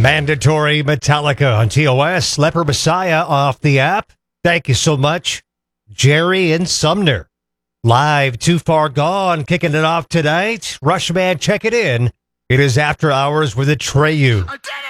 Mandatory Metallica on TOS. Leper Messiah off the app. Thank you so much. Jerry and Sumner. Live Too Far Gone kicking it off tonight. Rushman, check it in. It is After Hours with Atreyu.